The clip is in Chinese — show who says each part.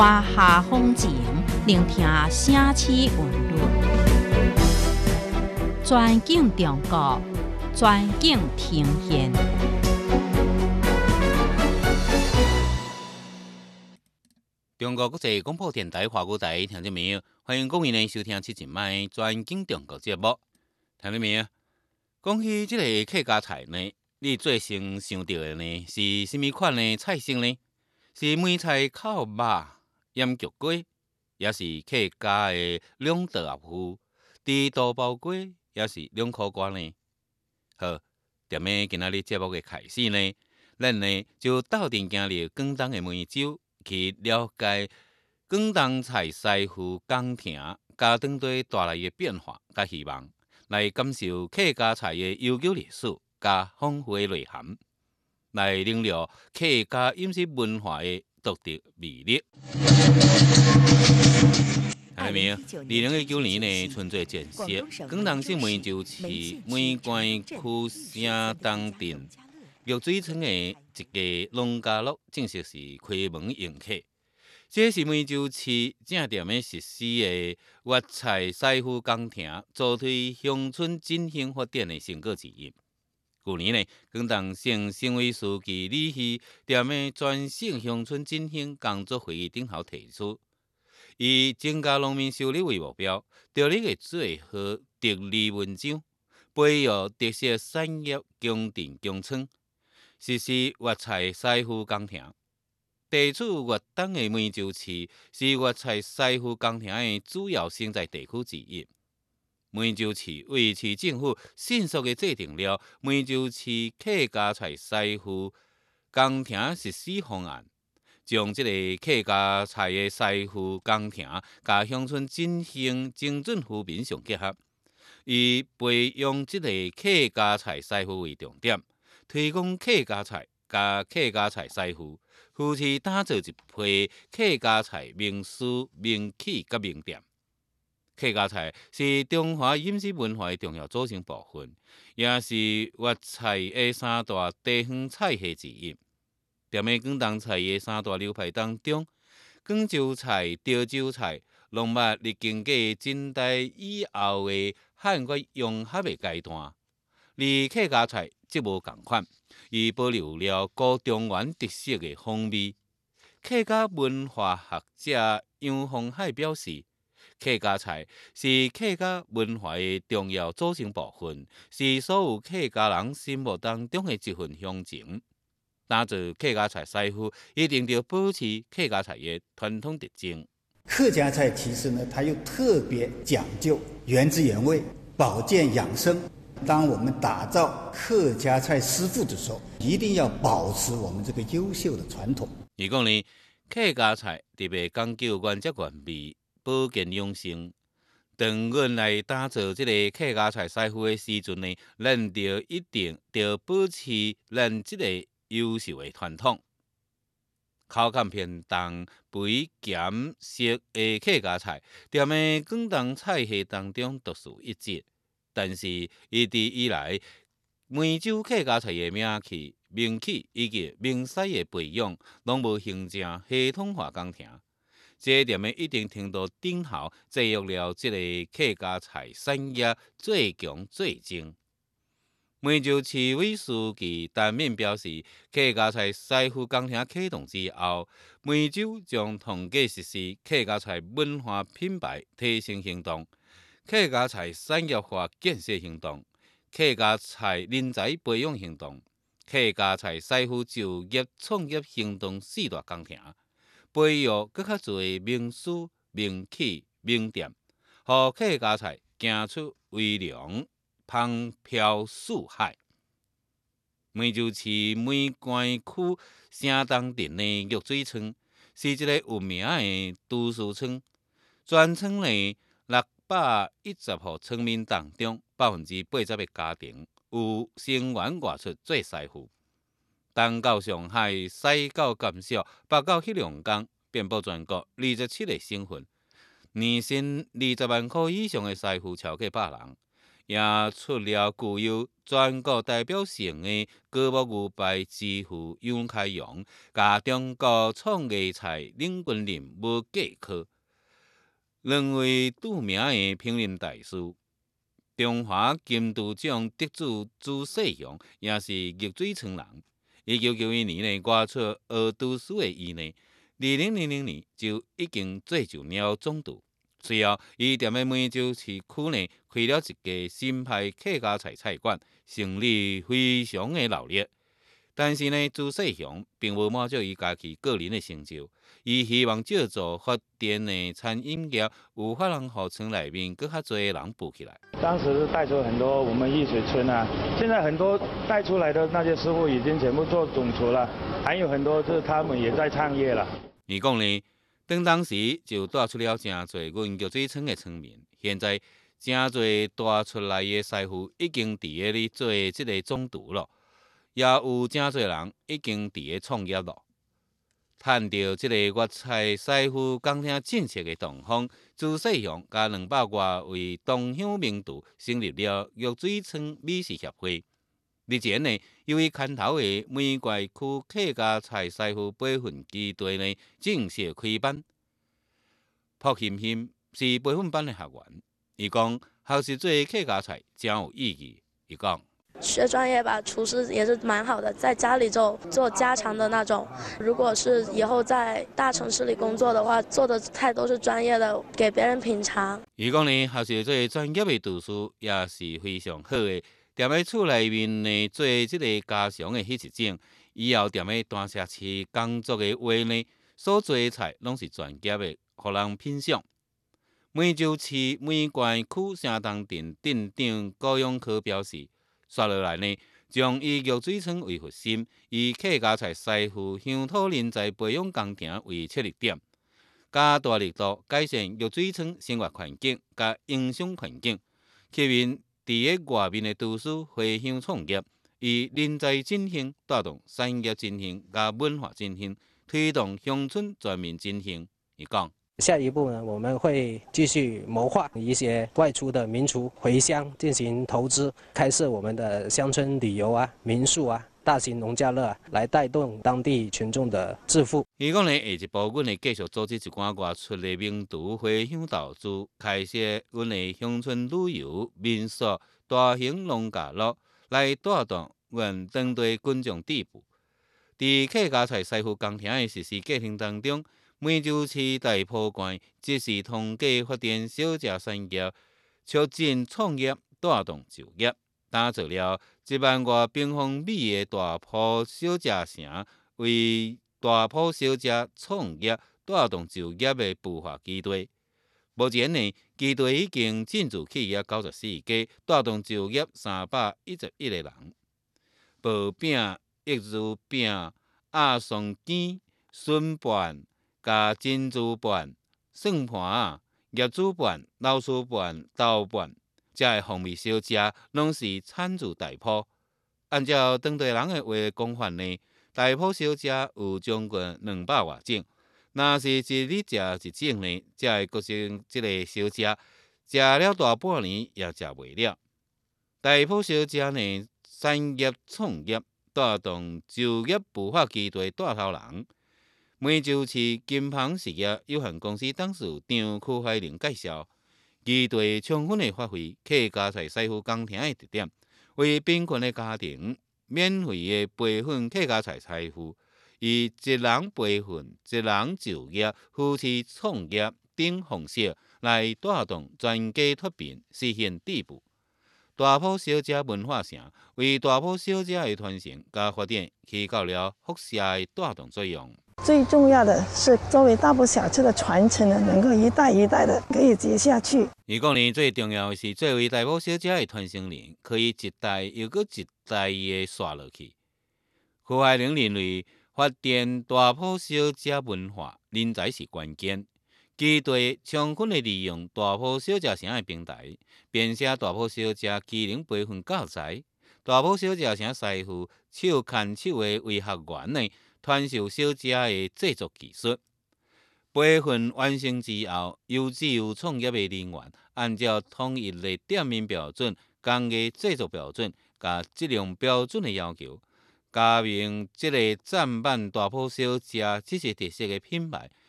Speaker 1: 华夏风情，聆听城市韵律。全景中国，全景呈现。
Speaker 2: 中国国际广播电台华语台听众朋友，欢迎各位呢收听这一摆《全景中国》节目。听众朋友，讲起这个客家菜呢，你最先想到的呢是什么款的菜色呢？是梅菜烤肉、盐焗粿，也是客家的两道鸭夫、猪肚包粿，也是两苦瓜呢？好，踮咧今仔日节目的开始呢，咱呢就斗阵行入广东的梅州。去了解广东菜师傅工程家长对带来的变化，甲希望，来感受客家菜的悠久历史甲丰富的内涵，来领略客家饮食文化的独特魅力。看到没有？2019年呢，春节前夕，广东省梅州市梅关区城东镇玉水村的一家农家乐正式是开门迎客。这是梅州市正店的实施的粤菜师傅工程，助推乡村振兴发展的成果之一。去年呢，广东省省委书记李希踮咧全省乡村振兴工作会议顶头提出，以增加农民收入为目标，着力的做好特例文章，培育特色产业乡镇乡村。实施粤菜师傅工程，地处粤东的梅州市是粤菜师傅工程的主要生产地区之一。梅州市为市政府迅速地制定了梅州市客家菜师傅工程实施方案，将这个客家菜的师傅工程甲乡村振兴精准扶贫相结合，以培养这个客家菜师傅为重点。推广客家菜甲客家菜师傅，扶持打造一批客家菜名师、名器甲名店。客家菜是中华饮食文化的重要组成部分，也是粤菜的三大地方菜系之一。踮咧广东菜的三大流派当中，广州菜、潮州菜、龙脉历经过近代以后的汉粤融合的阶段，而客家菜则无同款，伊保留了古中原特色的风味。客家文化学者杨凤海表示，客家菜是客家文化的重要组成部分，是所有客家人心目当中的一份乡情。打造客家菜师傅，一定要保持客家菜的传统特征。
Speaker 3: 客家菜其实呢，它又特别讲究原汁原味、保健养生。当我们打造客家菜师傅的时候，一定要保持我们这个优秀的传统。
Speaker 2: 而讲呢，客家菜特别讲究原汁原味、保健养生。当阮来打造这个客家菜师傅的时阵呢，咱就一定要保持咱这个优秀的传统。口感偏重、肥咸涩的客家菜，踮咧广东菜系当中独树一帜。但是，一直以来，梅州客家菜的名气、名气以及名师的培养，拢无形成系统化工程。这踮咧一定程度顶头，制约了这个客家菜产业最强最精。梅州市委书记陈敏表示，客家菜师傅工程启动之后，梅州将统计实施客家菜文化品牌提升行动。客家菜产业化建设行动、客家菜人才培养行动、客家菜师傅就业创业行动四大工程，培育更较侪名师、名器、名店，互客家菜行出威龙，芳飘四海。梅州市梅关区城东镇的玉水村，是一个有名的都市村，全村内610户村民当中，80%的家庭有成员外出做师傅。东到上海，西到甘肃，北到黑龙江，遍布全国27个省份，年薪20万块以上的师傅超过100人，也出了具有全国代表性的高木牛排之父杨开阳，甲中国创意菜领军人物过考。两位著名的烹饪大师，中华金猪奖得主朱世雄也是热水村人。1991年外出学读书的伊，2000年就已经做就了总督。随后，伊踮咧梅州市区内开了一家新派客家菜菜馆，生意非常的热烈。但是呢，朱世雄并无满足伊家己个人的成就，伊希望借助发展的餐饮业，有法能互村内面更较多的人富起来。
Speaker 4: 当时带出很多我们易水村啊，现在很多带出来的那些师傅已经全部做总厨了，还有很多就是他们也在创业了。
Speaker 2: 伊讲呢，当时就带出了真侪阮玉水村的村民，现在真侪带出来的师傅已经伫咧做即个总督了。也有真侪人已经伫咧创业咯。趁着即个粤菜师傅讲听正式的东风，朱世雄甲200外位同乡名厨成立了玉水村美食协会。日前呢，由于牵头的梅怪区客家菜师傅培训基地呢正式开班。朴欣欣是培训班的学员，伊讲学习做客家菜真有意义。伊讲。
Speaker 5: 学专业吧，厨师也是蛮好的，在家里就做家常的那种。如果是以后在大城市里工作的话，做的菜都是专业的，给别人品尝。
Speaker 2: 伊讲呢，学习做专业的厨师也是非常好的。踮咧厝内面呢做即个家常的迄一种，以后踮咧大社区工作的话呢，所做的菜拢是专业的，互人品尝。梅州市梅关区城东镇镇长高永科表示。接落来呢，将以玉水村为核心，以客家菜师傅乡土人才培养工程为切入点，加大力度改善玉水村生活环境甲营商环境，吸引伫咧外面的厨师回乡创业，以人才振兴带动产业振兴甲文化振兴，推动乡村全面振兴。伊讲。
Speaker 6: 下一步呢，我们会继续谋划一些外出的民厨回乡进行投资，开设我们的乡村旅游啊、民宿啊、大型农家乐来带动当地群众的致富。
Speaker 2: 伊讲呢，下一步阮会继续组织一寡外出的名厨回乡投资，开设阮的乡村旅游、民宿、大型农家乐，来带动阮当地群众致富。伫客家菜师傅工程的实施过程当中，梅州市大埔县即时通过发展小食产业，促进创业，带动就业，打造了1万外平方米的大埔小食城，为大埔小食创业、带动就业的孵化基地。目前呢，基地已经进驻企业94家，带动就业311个人。薄饼、玉珠饼、鸭松卷、笋拌。加珍珠拌、蒜盘、叶子拌、老鼠拌、豆拌，这个风味小食拢是产自大埔。按照当地人的话讲法呢，大埔小食有将近200外种。若是一日食一种呢，才会构成这个小食，食了大半年也食袂了。大埔小食呢，产业创业带动就业孵化基地带头人。梅州市金鹏实业有限公司董事长曲海玲介绍，基地充分地发挥客家菜师傅工程的特点，为贫困的家庭免费的培训客家菜师傅，以一人培训、一人就业、夫妻创业等方式来带动全家脱贫，实现致富。大埔小食文化城为大埔小食的传承甲发展起到了辐射的带动作用。
Speaker 7: 最重要的是，作为大埔小吃的传承呢，能够一代一代的可以接下去。
Speaker 2: 伊讲呢，最重要的是，作为大埔小食的传承人，可以一代又搁一代的传落去。胡海玲认为，发展大埔小食文化，人才是关键。基地充分地利用大埔小食城的平台，编写大埔小食技能培训教材。大埔小食城师傅手牵手的为学员呢，传授小食的制作技术。培训完成之后，由自由创业的人员按照统一的店面标准、工艺制作标准， 甲质量标准的要求，加明即个赞板大埔小吃这些特色的品牌，